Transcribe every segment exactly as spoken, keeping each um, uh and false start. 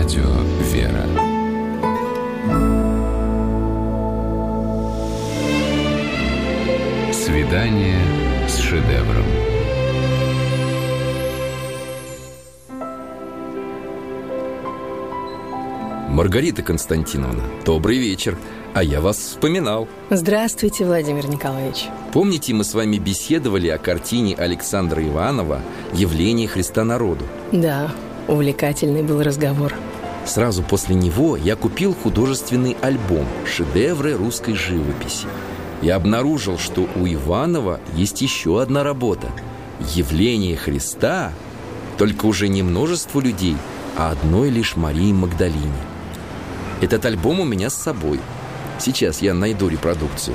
Радио «Вера». Свидание с шедевром. Маргарита Константиновна, добрый вечер. А я вас вспоминал. Здравствуйте, Владимир Николаевич. Помните, мы с вами беседовали о картине Александра Иванова «Явление Христа народу»? Да, увлекательный был разговор. Сразу после него я купил художественный альбом «Шедевры русской живописи». Я обнаружил, что у Иванова есть еще одна работа «Явление Христа», только уже не множеству людей, а одной лишь Марии Магдалине. Этот альбом у меня с собой. Сейчас я найду репродукцию.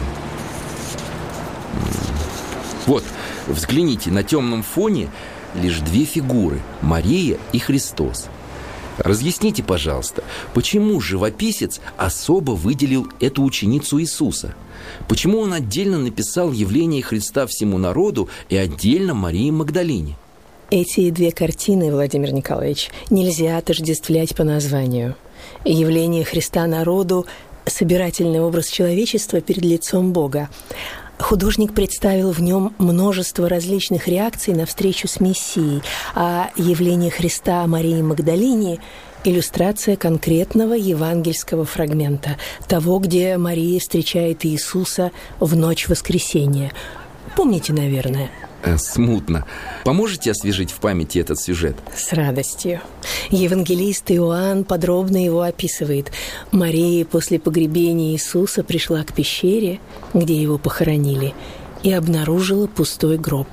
Вот, взгляните, на темном фоне лишь две фигуры – Мария и Христос. Разъясните, пожалуйста, почему живописец особо выделил эту ученицу Иисуса? Почему он отдельно написал «Явление Христа всему народу» и отдельно Марии Магдалине? Эти две картины, Владимир Николаевич, нельзя отождествлять по названию. «Явление Христа народу» – собирательный образ человечества перед лицом Бога. Художник представил в нем множество различных реакций на встречу с Мессией, а «Явление Христа Марии Магдалине» – иллюстрация конкретного евангельского фрагмента, того, где Мария встречает Иисуса в ночь воскресения. Помните, наверное? Смутно. Поможете освежить в памяти этот сюжет? С радостью. Евангелист Иоанн подробно его описывает. Мария после погребения Иисуса пришла к пещере, где его похоронили, и обнаружила пустой гроб.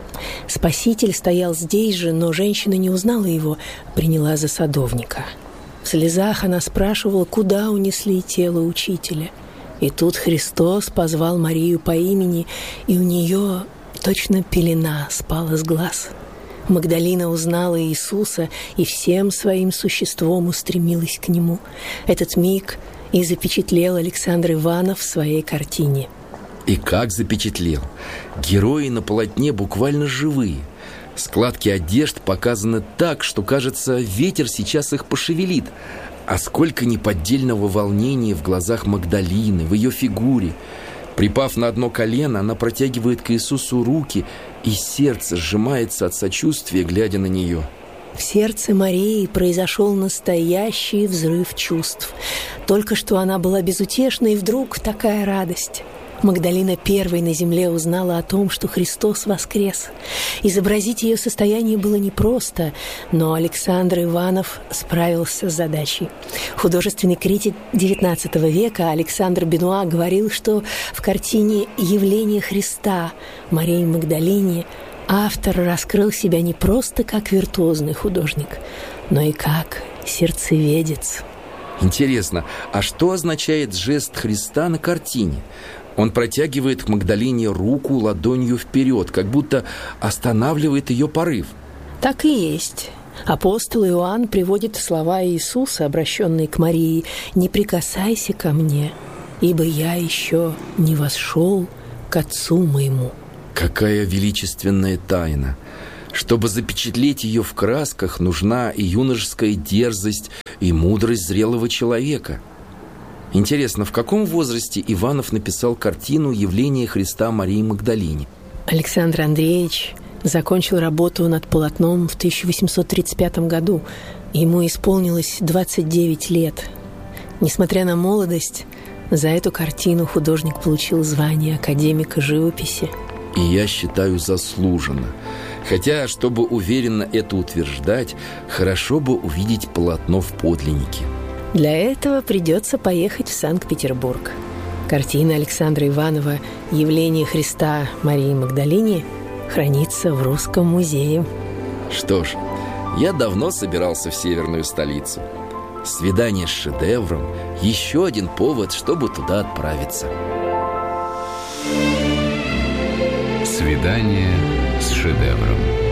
Спаситель стоял здесь же, но женщина не узнала его, приняла за садовника. В слезах она спрашивала, куда унесли тело учителя. И тут Христос позвал Марию по имени, и у нее точно пелена спала с глаз. Магдалина узнала Иисуса и всем своим существом устремилась к Нему. Этот миг и запечатлел Александр Иванов в своей картине. И как запечатлел! Герои на полотне буквально живые. Складки одежд показаны так, что, кажется, ветер сейчас их пошевелит. А сколько неподдельного волнения в глазах Магдалины, в ее фигуре! Припав на одно колено, она протягивает к Иисусу руки, и сердце сжимается от сочувствия, глядя на нее. В сердце Марии произошел настоящий взрыв чувств. Только что она была безутешна, и вдруг такая радость. Магдалина первой на земле узнала о том, что Христос воскрес. Изобразить ее состояние было непросто, но Александр Иванов справился с задачей. Художественный критик девятнадцатого века Александр Бенуа говорил, что в картине «Явление Христа» Марии Магдалине автор раскрыл себя не просто как виртуозный художник, но и как сердцеведец. Интересно, а что означает жест Христа на картине? Он протягивает к Магдалине руку ладонью вперед, как будто останавливает ее порыв. Так и есть. Апостол Иоанн приводит слова Иисуса, обращенные к Марии: «Не прикасайся ко мне, ибо я еще не восшел к Отцу моему». Какая величественная тайна! Чтобы запечатлеть ее в красках, нужна и юношеская дерзость, и мудрость зрелого человека. Интересно, в каком возрасте Иванов написал картину «Явление Христа Марии Магдалине»? Александр Андреевич закончил работу над полотном в тысяча восемьсот тридцать пятом году. Ему исполнилось двадцать девять лет. Несмотря на молодость, за эту картину художник получил звание академика живописи. И я считаю, заслуженно. Хотя, чтобы уверенно это утверждать, хорошо бы увидеть полотно в подлиннике. Для этого придется поехать в Санкт-Петербург. Картина Александра Иванова «Явление Христа Марии Магдалине» хранится в Русском музее. Что ж, я давно собирался в северную столицу. Свидание с шедевром – еще один повод, чтобы туда отправиться. Свидание с шедевром.